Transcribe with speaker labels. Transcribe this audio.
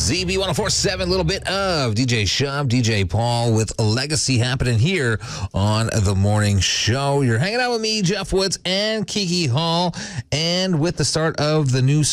Speaker 1: ZB1047, a little bit of DJ Shub, DJ Paul with a legacy happening here on the morning show. You're hanging out with me, Jeff Woods, and Kiki Hall. And with the start of the new